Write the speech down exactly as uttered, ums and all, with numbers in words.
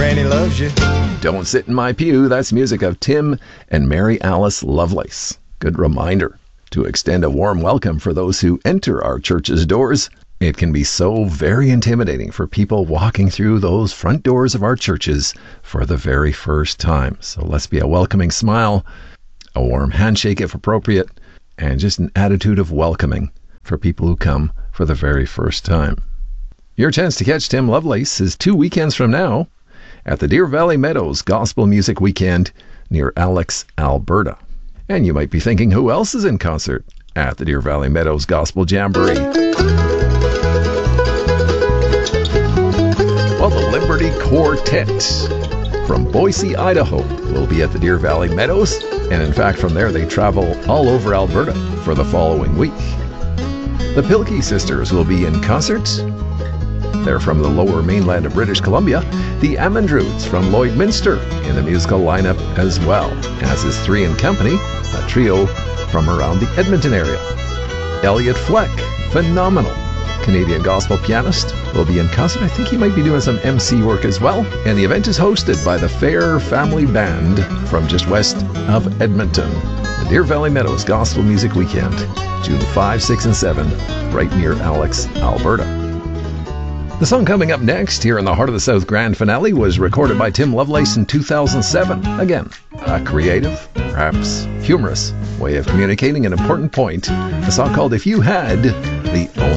Granny loves you. Don't Sit in My Pew, that's music of Tim and Mary Alice Lovelace. Good reminder to extend a warm welcome for those who enter our church's doors. It can be so very intimidating for people walking through those front doors of our churches for the very first time. So let's be a welcoming smile, a warm handshake if appropriate, and just an attitude of welcoming for people who come for the very first time. Your chance to catch Tim Lovelace is two weekends from now at the Deer Valley Meadows Gospel Music Weekend near Alex, Alberta. And you might be thinking, who else is in concert at the Deer Valley Meadows Gospel Jamboree? Well, the Liberty Quartet from Boise, Idaho will be at the Deer Valley Meadows. And in fact, from there, they travel all over Alberta for the following week. The Pilkey Sisters will be in concert. They're from the lower mainland of British Columbia. The Amandroods from Lloydminster in the musical lineup as well, as is Three and Company, a trio from around the Edmonton area. Elliot Fleck, phenomenal Canadian gospel pianist, will be in concert. I think he might be doing some M C work as well. And the event is hosted by the Fair Family Band from just west of Edmonton. The Deer Valley Meadows Gospel Music Weekend, June fifth, sixth, and seventh, right near Alex, Alberta. The song coming up next here in the Heart of the South Grand Finale was recorded by Tim Lovelace in two thousand seven. Again, a creative, perhaps humorous way of communicating an important point. A song called If You Had the Only